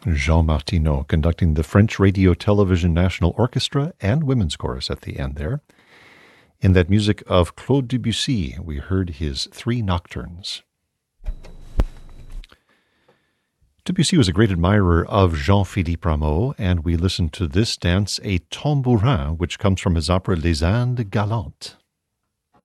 Jean Martineau conducting the French Radio Television National Orchestra and Women's Chorus at the end there. In that music of Claude Debussy, we heard his Three Nocturnes. Debussy was a great admirer of Jean-Philippe Rameau, and we listened to this dance, a tambourin, which comes from his opera Les Indes Galantes.